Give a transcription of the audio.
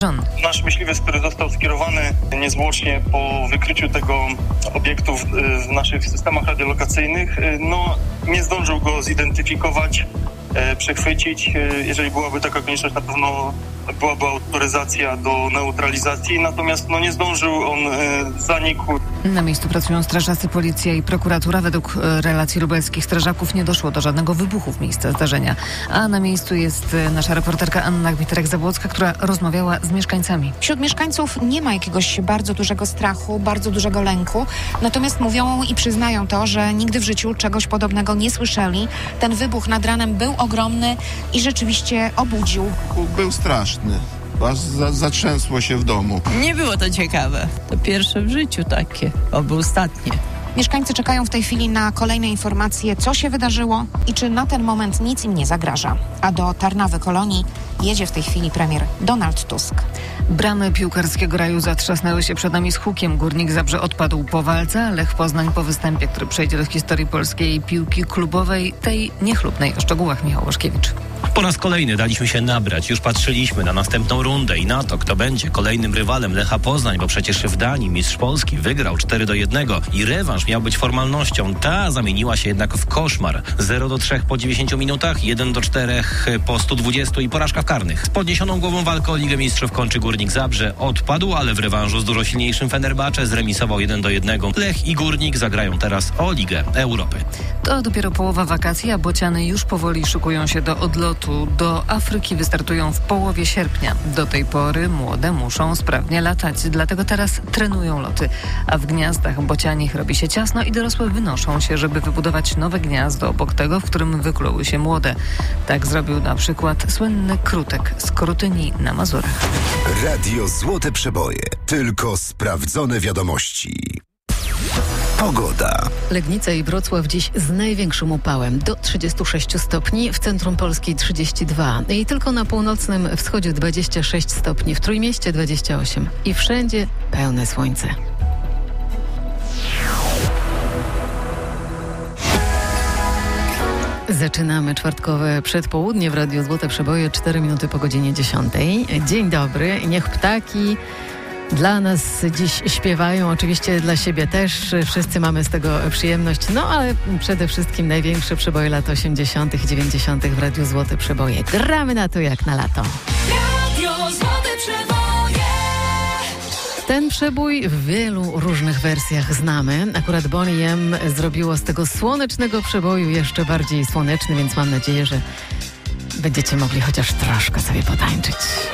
Nasz myśliwiec, który został skierowany niezwłocznie po wykryciu tego obiektu w naszych systemach radiolokacyjnych, nie zdążył go zidentyfikować, przechwycić. Jeżeli byłaby taka konieczność, na pewno byłaby autoryzacja do neutralizacji, natomiast nie zdążył, on zanikł. Na miejscu pracują strażacy, policja i prokuratura. Według relacji lubelskich strażaków nie doszło do żadnego wybuchu w miejscu zdarzenia. A na miejscu jest nasza reporterka Anna Gwiterek-Zabłocka, która rozmawiała z mieszkańcami. Wśród mieszkańców nie ma jakiegoś bardzo dużego strachu, bardzo dużego lęku. Natomiast mówią i przyznają to, że nigdy w życiu czegoś podobnego nie słyszeli. Ten wybuch nad ranem był ogromny i rzeczywiście obudził. Był straszny. Aż zatrzęsło się w domu. Nie było to ciekawe. To pierwsze w życiu takie, oby ostatnie. Mieszkańcy czekają w tej chwili na kolejne informacje, co się wydarzyło i czy na ten moment nic im nie zagraża. A do Tarnawy Kolonii jedzie w tej chwili premier Donald Tusk. Bramy piłkarskiego raju zatrzasnęły się przed nami z hukiem. Górnik Zabrze odpadł po walce, a Lech Poznań po występie, który przejdzie do historii polskiej piłki klubowej, tej niechlubnej. O szczegółach Michał Łaszkiewicz. Po raz kolejny daliśmy się nabrać. Już patrzyliśmy na następną rundę i na to, kto będzie kolejnym rywalem Lecha Poznań, bo przecież w Danii mistrz Polski wygrał 4-1 i rewanż miał być formalnością. Ta zamieniła się jednak w koszmar. 0-3 po 90 minutach, 1-4 po 120 i porażka w karnych. Z podniesioną głową walkę o Ligę Mistrzów kończy Górnik Zabrze. Odpadł, ale w rewanżu z dużo silniejszym Fenerbahce zremisował 1-1. Lech i Górnik zagrają teraz o Ligę Europy. To dopiero połowa wakacji, a bociany już powoli szykują się do odlotu. Do Afryki wystartują w połowie sierpnia. Do tej pory młode muszą sprawnie latać, dlatego teraz trenują loty. A w gniazdach bocianich robi się ciasno i dorosłe wynoszą się, żeby wybudować nowe gniazdo obok tego, w którym wykluły się młode. Tak zrobił na przykład słynny Krutek z Korutyni na Mazurach. Radio Złote Przeboje. Tylko sprawdzone wiadomości. Pogoda. Legnica i Wrocław dziś z największym upałem, do 36 stopni, w centrum Polski 32 i tylko na północnym wschodzie 26 stopni, w Trójmieście 28 i wszędzie pełne słońce. Zaczynamy czwartkowe przedpołudnie w Radiu Złote Przeboje, 4 minuty po godzinie 10. Dzień dobry, niech ptaki dla nas dziś śpiewają, oczywiście dla siebie też. Wszyscy mamy z tego przyjemność, ale przede wszystkim największe przeboje lat 80. i 90. w Radiu Złote Przeboje. Gramy na to jak na lato. Radio Złote Przeboje. Ten przebój w wielu różnych wersjach znamy. Akurat Bonnie M zrobiło z tego słonecznego przeboju jeszcze bardziej słoneczny, więc mam nadzieję, że będziecie mogli chociaż troszkę sobie potańczyć.